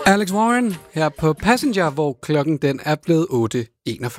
Alex Warren her på Passenger, hvor klokken den er blevet 8.41.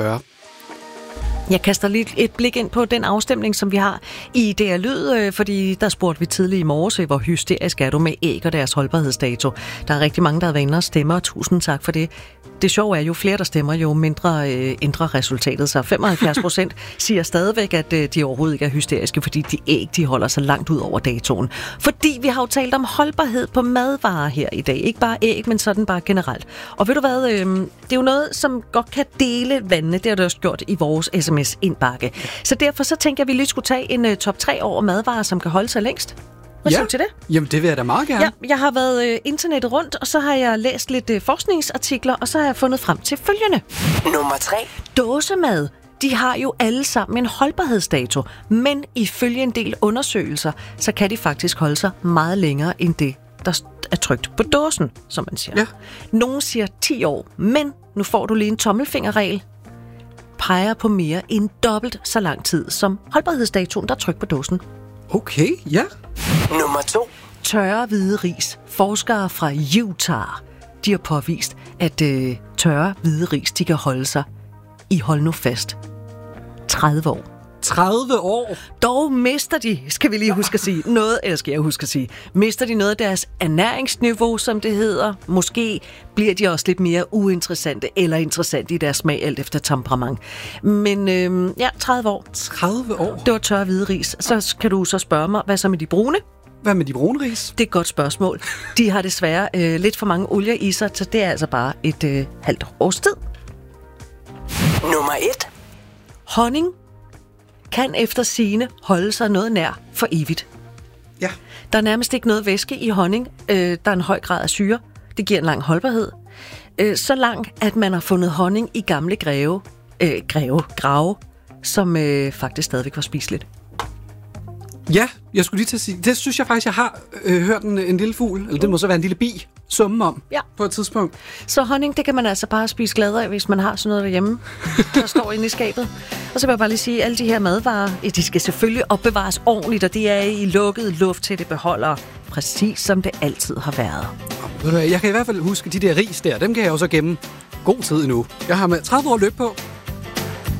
Jeg kaster lige et blik ind på den afstemning, som vi har i DR Lyd, fordi der spurgte vi tidligt i morges, hvor hysterisk er du med æg og deres holdbarhedsdato. Der er rigtig mange, der har været inde og stemmer, og tusind tak for det. Det sjove er, jo flere der stemmer, jo mindre ændrer resultatet sig. 75% siger stadigvæk, at de overhovedet ikke er hysteriske, fordi de æg, de holder sig langt ud over datoen. Fordi vi har jo talt om holdbarhed på madvarer her i dag. Ikke bare æg, men sådan bare generelt. Og ved du hvad, det er jo noget, som godt kan dele vandene. Det har det også gjort i vores sms-indbakke. Så derfor så tænker jeg, at vi lige skulle tage en top 3 over madvarer, som kan holde sig længst. Hvad siger du til det? Jamen, det vil jeg da meget gerne. Ja, jeg har været internettet rundt, og så har jeg læst lidt forskningsartikler, og så har jeg fundet frem til følgende. Nummer 3. Dåsemad. De har jo alle sammen en holdbarhedsdato, men ifølge en del undersøgelser, så kan de faktisk holde sig meget længere end det, der er trykt på dåsen, som man siger. Ja. Nogen siger 10 år, men nu får du lige en tommelfingerregel. Peger på mere end dobbelt så lang tid som holdbarhedsdatoen, der er trykt på dåsen. Okay, ja. Nummer 2. Tørre hvide ris. Forskere fra Utah, de har påvist, at tørre hvide ris, de kan holde sig i, hold nu fast, 30 år. 30 år? Dog mister de, skal vi lige huske at sige, mister de noget af deres ernæringsniveau, som det hedder. Måske bliver de også lidt mere uinteressante eller interessante i deres smag, alt efter temperament. Men 30 år. 30 år? Det var tørre hvide ris. Så kan du så spørge mig, hvad så med de brune? Hvad med de brune ris? Det er et godt spørgsmål. De har desværre lidt for mange olier i sig, så det er altså bare et halvt års tid. Nummer 1. Honning kan efter sigende holde sig noget nær for evigt. Ja. Der er nærmest ikke noget væske i honning. Der er en høj grad af syre. Det giver en lang holdbarhed. Så lang, at man har fundet honning i gamle grave, som faktisk stadigvæk var spiseligt. Ja, jeg skulle lige til at sige, det synes jeg faktisk, jeg har hørt en lille fugl, eller det må så være en lille bi, summe om på et tidspunkt. Så honning, det kan man altså bare spise glad af, hvis man har sådan noget derhjemme, der står inde i skabet. Og så vil jeg bare lige sige, at alle de her madvarer, de skal selvfølgelig opbevares ordentligt, og det er i lukkede lufttætte beholdere, præcis som det altid har været. Jeg kan i hvert fald huske de der ris der, dem kan jeg jo så gemme god tid endnu. Jeg har med 30 år løb på.